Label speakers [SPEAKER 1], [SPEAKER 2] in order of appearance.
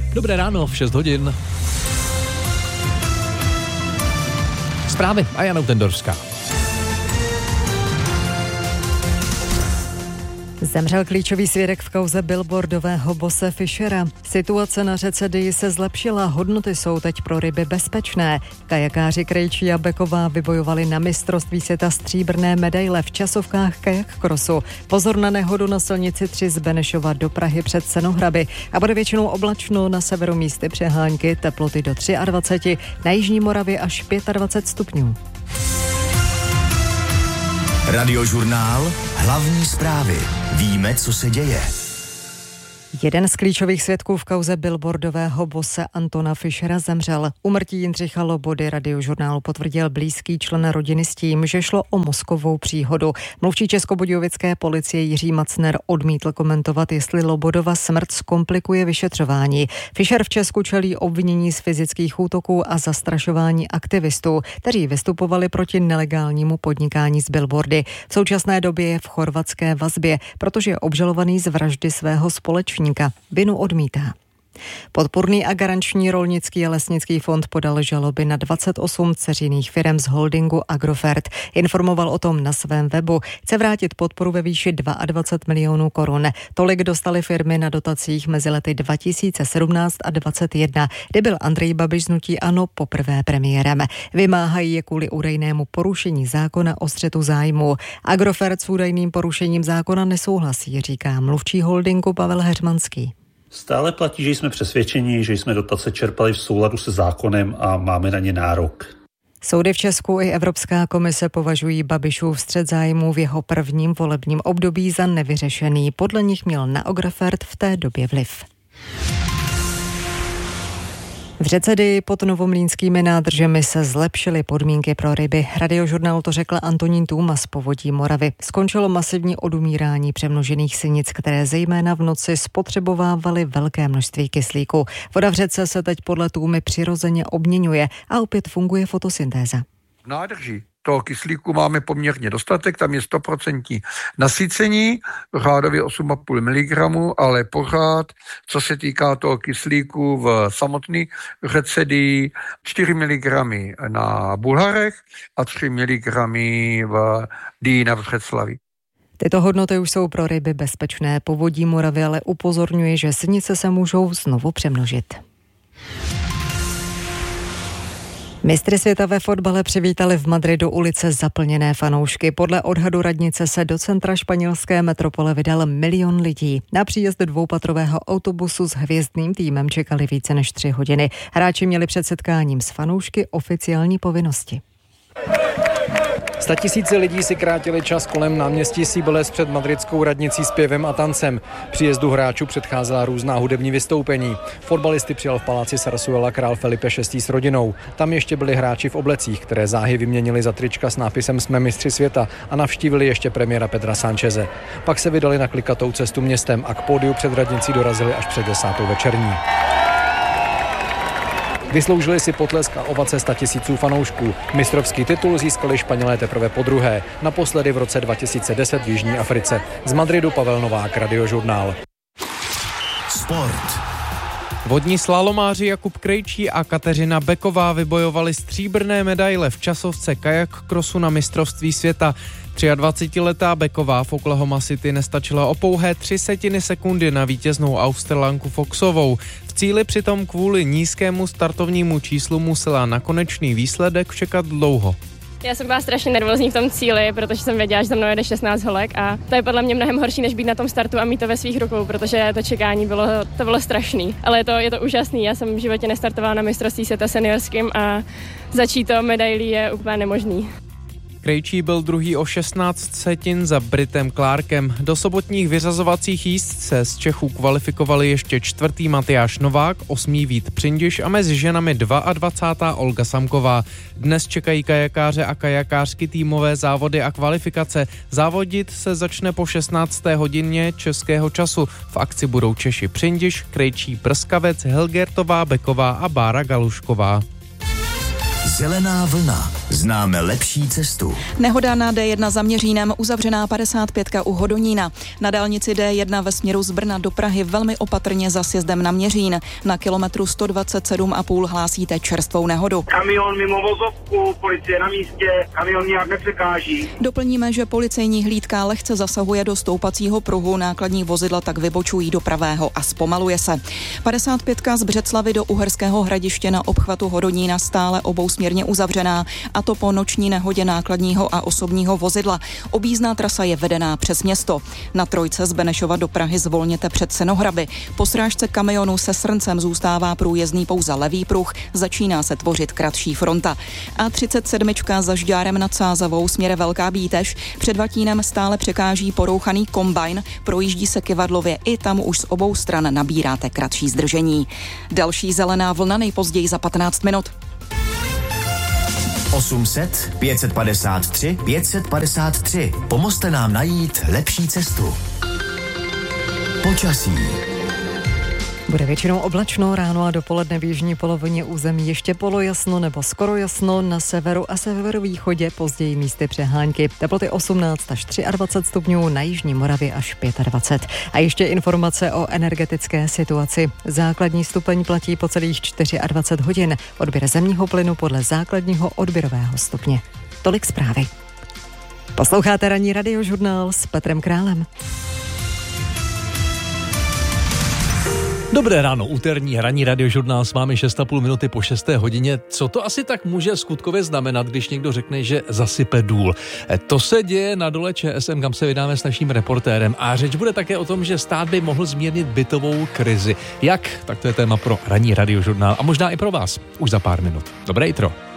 [SPEAKER 1] Dobré ráno, v 6 hodin. Zprávy a Jana Tendorská.
[SPEAKER 2] Zemřel klíčový svědek v kauze billboardového bose Fischera. Situace na řece Dyji se zlepšila, hodnoty jsou teď pro ryby bezpečné. Kajakáři Krejčí a Beková vybojovali na mistrovství světa stříbrné medaile v časovkách kajak crossu. Pozor na nehodu na silnici 3 z Benešova do Prahy před Senohraby. A bude většinou oblačno, na severu místy přehánky, teploty do 23, na jižní Moravě až 25 stupňů.
[SPEAKER 3] Radiožurnál, hlavní zprávy. Víme, co se děje.
[SPEAKER 2] Jeden z klíčových svědků v kauze billboardového bose Antona Fischera zemřel. Úmrtí Jindřicha Lobody Radiožurnálu potvrdil blízký člen rodiny s tím, že šlo o mozkovou příhodu. Mluvčí českobudějovické policie Jiří Macner odmítl komentovat, jestli Lobodova smrt zkomplikuje vyšetřování. Fischer v Česku čelí obvinění z fyzických útoků a zastrašování aktivistů, kteří vystupovali proti nelegálnímu podnikání s billboardy. V současné době je v chorvatské vazbě, protože je obžalovaný z vraždy svého společníka. Vinu odmítá. Podpůrný a garanční rolnický a lesnický fond podal žaloby na 28 dceřiných firem z holdingu Agrofert. Informoval o tom na svém webu. Chce vrátit podporu ve výši 22 milionů korun. Tolik dostaly firmy na dotacích mezi lety 2017 a 2021, kdy byl Andrej Babiš z hnutí ANO poprvé premiérem. Vymáhají je kvůli údajnému porušení zákona o střetu zájmů. Agrofert s údajným porušením zákona nesouhlasí, říká mluvčí holdingu Pavel Heřmanský.
[SPEAKER 4] Stále platí, že jsme přesvědčeni, že jsme dotace čerpali v souladu se zákonem a máme na ně nárok.
[SPEAKER 2] Soudy v Česku i Evropská komise považují Babišův střet zájmů v jeho prvním volebním období za nevyřešený. Podle nich měl na Agrofert v té době vliv. V řece Dyji pod novomlýnskými nádržemi se zlepšily podmínky pro ryby. Radiožurnál to řekl Antonín Tůma z Povodí Moravy. Skončilo masivní odumírání přemnožených sinic, které zejména v noci spotřebovávaly velké množství kyslíku. Voda v řece se teď podle Tůmy přirozeně obměňuje a opět funguje fotosyntéza.
[SPEAKER 5] V nádrži toho kyslíku máme poměrně dostatek, tam je 100% nasycení, řádově 8,5 mg, ale pořád, co se týká toho kyslíku v samotné řece Dyji, 4 mg na Bulharech a 3 mg v Dyji na Břeclavi.
[SPEAKER 2] Tyto hodnoty už jsou pro ryby bezpečné. Povodí Moravy ale upozorňuje, že sinice se můžou znovu přemnožit. Mistry světa ve fotbale přivítali v Madridu ulice zaplněné fanoušky. Podle odhadu radnice se do centra španělské metropole vydal 1 milion lidí. Na příjezd dvoupatrového autobusu s hvězdným týmem čekali více než 3 hodiny. Hráči měli před setkáním s fanoušky oficiální povinnosti.
[SPEAKER 6] Statisíce lidí si krátili čas kolem náměstí Cibeles před madridskou radnicí zpěvem a tancem. Příjezdu hráčů předcházela různá hudební vystoupení. Fotbalisty přijal v paláci Sarsuela král Felipe VI. S rodinou. Tam ještě byli hráči v oblecích, které záhy vyměnili za trička s nápisem Jsme mistři světa a navštívili ještě premiéra Pedra Sáncheze. Pak se vydali na klikatou cestu městem a k pódiu před radnicí dorazili až před 10. večerní. Vysloužili si potlesk a ovace 100 000 fanoušků. Mistrovský titul získali Španělé teprve podruhé, naposledy v roce 2010 v Jižní Africe. Z Madridu Pavel Novák, Radiožurnál.
[SPEAKER 3] Sport.
[SPEAKER 7] Vodní slalomáři Jakub Krejčí a Kateřina Beková vybojovali stříbrné medaile v časovce kajak crossu na mistrovství světa. 23letá Beková v Oklahoma City nestačila o pouhé 0,03 sekundy na vítěznou Australanku Foxovou. V cíli přitom kvůli nízkému startovnímu číslu musela na konečný výsledek čekat dlouho.
[SPEAKER 8] Já jsem byla strašně nervózní v tom cíli, protože jsem věděla, že za mnou jede 16 holek a to je podle mě mnohem horší, než být na tom startu a mít to ve svých rukou, protože to čekání bylo strašný. Ale je to úžasný, já jsem v životě nestartovala na mistrovství světa seniorským a začít to medailí je úplně nemožný.
[SPEAKER 7] Krejčí byl druhý o 16 setin za Britem Clarkem. Do sobotních vyřazovacích jízd se z Čechů kvalifikovali ještě 4. Matyáš Novák, 8. Vít Přindiš a mezi ženami 22. Olga Samková. Dnes čekají kajakáře a kajakářky týmové závody a kvalifikace. Závodit se začne po 16. hodině českého času. V akci budou Češi Přindiš, Krejčí, Prskavec, Helgertová, Beková a Bára Galušková.
[SPEAKER 3] Zelená vlna. Známe lepší cestu.
[SPEAKER 9] Nehoda na D1 za Měřínem, uzavřená 55 u Hodonína. Na dálnici D1 ve směru z Brna do Prahy velmi opatrně za sjezdem na Měřín. Na kilometru 127,5 hlásíte čerstvou nehodu.
[SPEAKER 10] Kamion mimo vozovku, policie na místě, kamion nijak nepřekáží.
[SPEAKER 9] Doplníme, že policejní hlídka lehce zasahuje do stoupacího pruhu, nákladní vozidla tak vybočují do pravého a zpomaluje se. 55 z Břeclavy do Uherského Hradiště na obchvatu Hodonína stále obousměrně uzavřená, a to po noční nehodě nákladního a osobního vozidla. Objízdná trasa je vedená přes město. Na trojce z Benešova do Prahy zvolněte před Senohraby. Po srážce kamionu se Srncem zůstává průjezdný pouze levý pruh, začíná se tvořit kratší fronta. A 37 za Žďárem nad Sázavou směre Velká Bítež, před Vatínem stále překáží porouchaný kombajn, projíždí se Kyvadlově, i tam už z obou stran nabíráte kratší zdržení. Další zelená vlna nejpozději za 15 minut.
[SPEAKER 3] 800 553 553. Pomozte nám najít lepší cestu. Počasí.
[SPEAKER 2] Bude většinou oblačno, ráno a dopoledne v jižní polovině území ještě polojasno nebo skoro jasno, na severu a severovýchodě později místy přehánky. Teploty 18 až 23 stupňů, na jižní Moravě až 25. A ještě informace o energetické situaci. Základní stupeň platí po celých 24 hodin. Odběr zemního plynu podle základního odběrového stupně. Tolik zprávy. Posloucháte ranní radiožurnál s Petrem Králem.
[SPEAKER 1] Dobré ráno, úterní ranní radiožurnál s vámi 6,5 minuty po 6. hodině. Co to asi tak může skutkově znamenat, když někdo řekne, že zasype důl? To se děje na dole ČSM, kam se vydáme s naším reportérem. A řeč bude také o tom, že stát by mohl zmírnit bytovou krizi. Jak? Tak to je téma pro ranní radiožurnál a možná i pro vás. Už za pár minut. Dobré jitro.